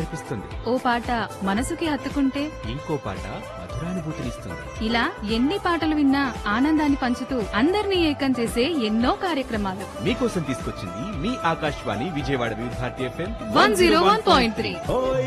వినిపిస్తుంది. ఓ పాట మనసుకి హత్తుకుంటే, ఇంకో పాట మధురానుభూతినిస్తుంది. ఇలా ఎన్ని పాటలు విన్నా ఆనందాన్ని పంచుతూ అందరినీ ఏకం చేసే ఎన్నో కార్యక్రమాలు. మీకోసం తీసుకొచ్చింది మీ ఆకాశవాణి విజయవాడ వివిధ భారతి FM 101.3.